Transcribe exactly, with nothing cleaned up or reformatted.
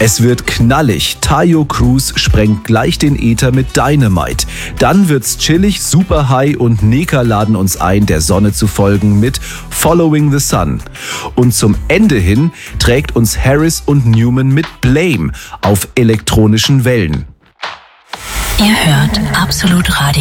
Es wird knallig. Taio Cruz sprengt gleich den Äther mit Dynamite. Dann wird's chillig, super high und Neka laden uns ein, der Sonne zu folgen mit Following the Sun. Und zum Ende hin trägt uns Harris und Newman mit Blame auf elektronischen Wellen. Ihr hört Absolut Radio.